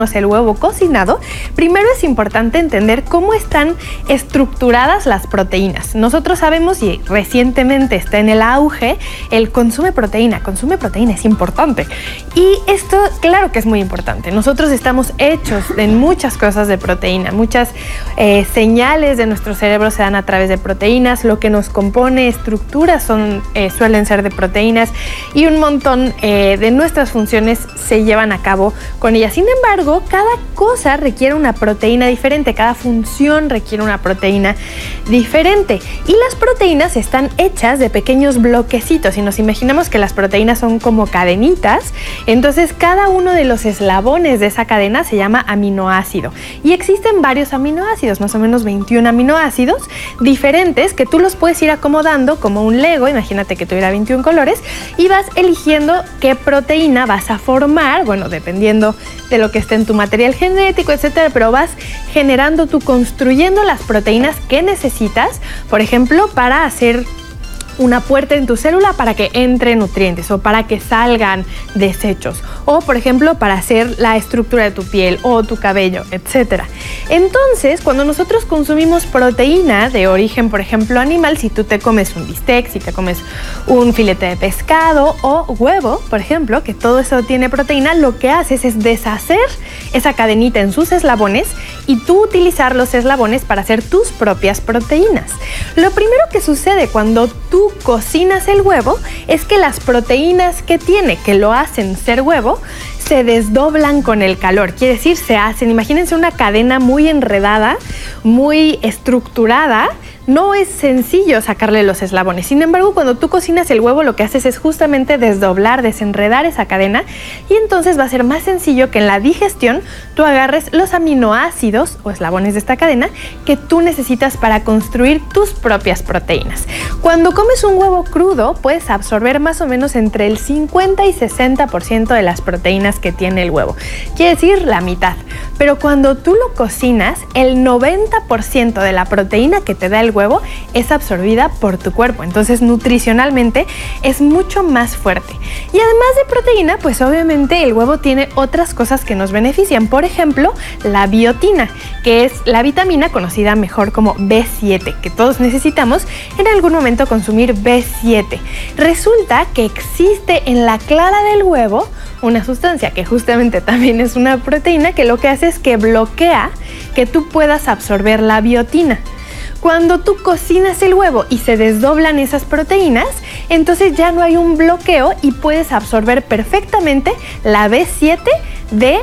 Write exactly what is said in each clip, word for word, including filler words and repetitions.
el huevo cocinado, primero es importante entender cómo están estructuradas las proteínas. Nosotros sabemos, y recientemente está en el auge, el consume proteína. Consume proteína, es importante. Y esto, claro que es muy importante. Nosotros estamos hechos de muchas cosas de proteína. Muchas eh, señales de nuestro cerebro se dan a través de proteínas. Lo que nos compone, estructuras, son, eh, suelen ser de proteínas. Y un montón eh, de nuestras funciones se llevan a cabo con ellas. Sin embargo, cada cosa requiere una proteína diferente, cada función requiere una proteína diferente. Y las proteínas están hechas de pequeños bloquecitos. Si nos imaginamos que las proteínas son como cadenitas, entonces cada uno de los eslabones de esa cadena se llama aminoácido. Y existen varios aminoácidos, más o menos veintiún aminoácidos diferentes, que tú los puedes ir acomodando como un Lego. Imagínate que tuviera veintiún colores y vas eligiendo qué proteína vas a formar, bueno, dependiendo de lo que esté en tu material genético, etcétera, pero vas generando, tú construyendo las proteínas que necesitas, por ejemplo, para hacer una puerta en tu célula para que entre nutrientes o para que salgan desechos, o por ejemplo para hacer la estructura de tu piel o tu cabello, etcétera. Entonces, cuando nosotros consumimos proteína de origen, por ejemplo, animal, si tú te comes un bistec, si te comes un filete de pescado o huevo, por ejemplo, que todo eso tiene proteína, lo que haces es deshacer esa cadenita en sus eslabones y tú utilizar los eslabones para hacer tus propias proteínas. Lo primero que sucede cuando tú cocinas el huevo es que las proteínas que tiene, que lo hacen ser huevo, se desdoblan con el calor. Quiere decir, se hacen, imagínense una cadena muy enredada, muy estructurada. No es sencillo sacarle los eslabones. Sin embargo, cuando tú cocinas el huevo, lo que haces es justamente desdoblar, desenredar esa cadena, y entonces va a ser más sencillo que en la digestión tú agarres los aminoácidos o eslabones de esta cadena que tú necesitas para construir tus propias proteínas. Cuando comes un huevo crudo, puedes absorber más o menos entre el cincuenta y sesenta por ciento de las proteínas que tiene el huevo. Quiere decir la mitad. Pero cuando tú lo cocinas, el noventa por ciento de la proteína que te da el huevo es absorbida por tu cuerpo. Entonces, nutricionalmente es mucho más fuerte. Y además de proteína, pues obviamente el huevo tiene otras cosas que nos benefician. Por ejemplo, la biotina, que es la vitamina conocida mejor como B siete, que todos necesitamos en algún momento consumir B siete. Resulta que existe en la clara del huevo una sustancia que justamente también es una proteína, que lo que hace es que bloquea que tú puedas absorber la biotina. Cuando tú cocinas el huevo y se desdoblan esas proteínas, entonces ya no hay un bloqueo y puedes absorber perfectamente la B siete de,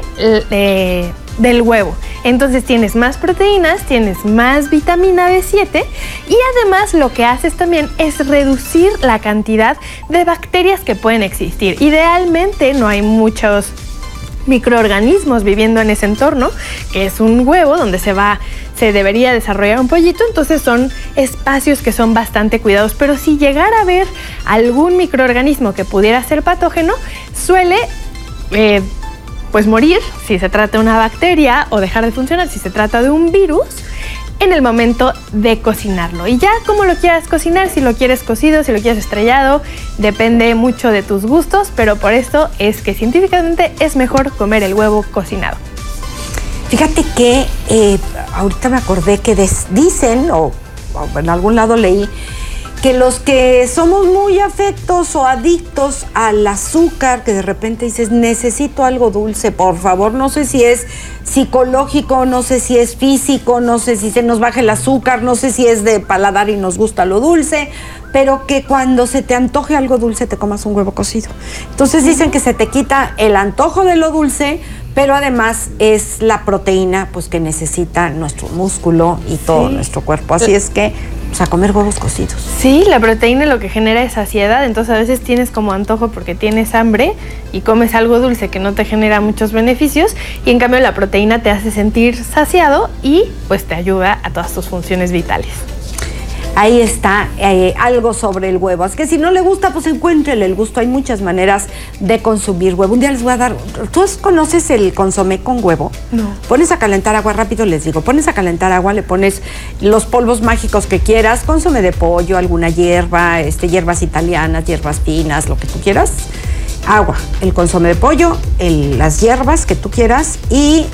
de, del huevo. Entonces tienes más proteínas, tienes más vitamina B siete, y además lo que haces también es reducir la cantidad de bacterias que pueden existir. Idealmente no hay muchos microorganismos viviendo en ese entorno, que es un huevo donde se va, se debería desarrollar un pollito. Entonces son espacios que son bastante cuidados, pero si llegara a haber algún microorganismo que pudiera ser patógeno, suele eh, pues morir si se trata de una bacteria, o dejar de funcionar si se trata de un virus, en el momento de cocinarlo. Y ya como lo quieras cocinar, si lo quieres cocido, si lo quieres estrellado, depende mucho de tus gustos, pero por esto es que científicamente es mejor comer el huevo cocinado. Fíjate que eh, ahorita me acordé que des, dicen, o, o en algún lado leí, que los que somos muy afectos o adictos al azúcar, que de repente dices, necesito algo dulce, por favor, no sé si es psicológico, no sé si es físico, no sé si se nos baja el azúcar, no sé si es de paladar y nos gusta lo dulce, pero que cuando se te antoje algo dulce te comas un huevo cocido. Entonces dicen que se te quita el antojo de lo dulce, pero además es la proteína pues que necesita nuestro músculo y todo sí. nuestro cuerpo. Así es que, o sea, comer huevos cocidos. Sí, la proteína lo que genera es saciedad, entonces a veces tienes como antojo porque tienes hambre y comes algo dulce que no te genera muchos beneficios, y en cambio la proteína te hace sentir saciado y pues te ayuda a todas tus funciones vitales. Ahí está eh, algo sobre el huevo. Es que si no le gusta, pues encuéntrele el gusto. Hay muchas maneras de consumir huevo. Un día les voy a dar... ¿Tú conoces el consomé con huevo? No. Pones a calentar agua, rápido les digo. Pones a calentar agua, le pones los polvos mágicos que quieras, consomé de pollo, alguna hierba, este, hierbas italianas, hierbas finas, lo que tú quieras. Agua, el consomé de pollo, el, las hierbas que tú quieras y